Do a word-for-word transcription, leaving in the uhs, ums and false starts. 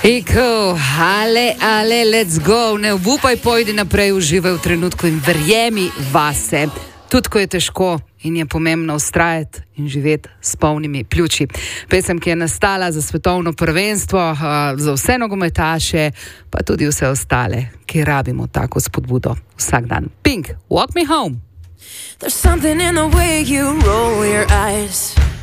Eko, ale, ale, let's go, ne obupaj, pojdi naprej, uživaj v trenutku in verjemi vase. Tudi ko je težko in je pomembno ustrajati in živeti s polnimi pljuči. Pesem, ki je nastala za svetovno prvenstvo, za vse nogometaše, pa tudi vse ostale, ki rabimo tako spodbudo vsak dan. Pink, Walk Me Home. There's something in the way you roll your eyes.